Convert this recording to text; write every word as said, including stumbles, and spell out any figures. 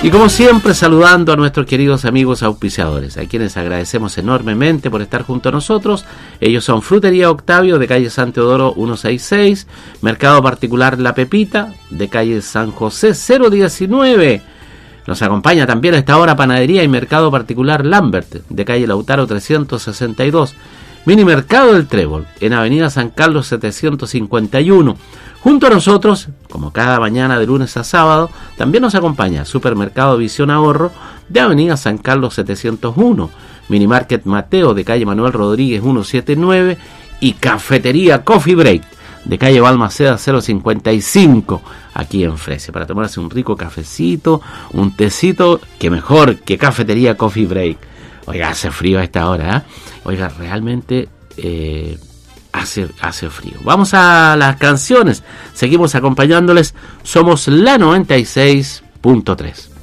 Y como siempre, saludando a nuestros queridos amigos auspiciadores, a quienes agradecemos enormemente por estar junto a nosotros. Ellos son Frutería Octavio, de calle San Teodoro ciento sesenta y seis, Mercado Particular La Pepita, de calle San José cero diecinueve. Nos acompaña también a esta hora Panadería y Mercado Particular Lambert, de calle Lautaro trescientos sesenta y dos. Mini Mercado del Trébol, en avenida San Carlos setecientos cincuenta y uno. Junto a nosotros, como cada mañana de lunes a sábado, también nos acompaña Supermercado Visión Ahorro, de avenida San Carlos setecientos uno. Mini Market Mateo, de calle Manuel Rodríguez ciento setenta y nueve. Y Cafetería Coffee Break, de calle Balmaceda cero cincuenta y cinco, aquí en Fresia, para tomarse un rico cafecito, un tecito, que mejor que Cafetería Coffee Break. Oiga, hace frío a esta hora, ¿eh? Oiga, realmente eh, hace, hace frío. Vamos a las canciones, seguimos acompañándoles, somos la noventa y seis punto tres.